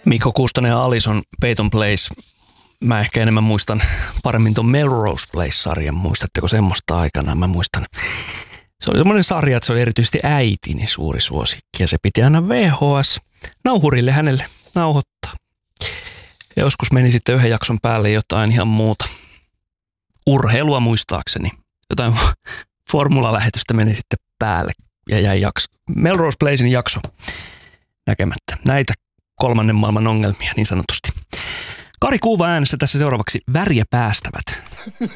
Mikko Kuustonen ja Alison Peyton Place. Mä ehkä enemmän muistan paremmin ton Melrose Place-sarjan. Muistatteko semmoista aikana? Mä muistan. Se oli semmoinen sarja, että se oli erityisesti äitini suuri suosikki. Ja se piti aina VHS-nauhurille hänelle nauhoittaa. Ja joskus meni sitten yhden jakson päälle jotain ihan muuta. Urheilua muistaakseni. Jotain formulalähetystä meni sitten päälle ja jäi Melrose Placein jakso näkemättä. Näitä kolmannen maailman ongelmia niin sanotusti. Kari Kuuva äänessä tässä seuraavaksi Väriä päästävät.